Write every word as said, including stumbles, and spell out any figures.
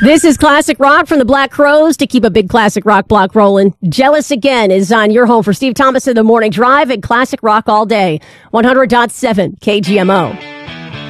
This is Classic Rock from the Black Crowes to keep a big classic rock block rolling. Jealous Again is on your home for Steve Thomas in the Morning Drive and Classic Rock all day. one hundred point seven K G M O.